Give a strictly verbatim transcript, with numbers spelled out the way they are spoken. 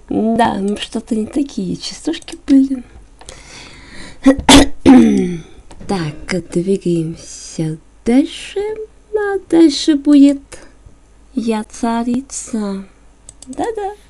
Да, ну что-то не такие частушки были. Так, двигаемся дальше. А дальше будет «Я царица». Да-да.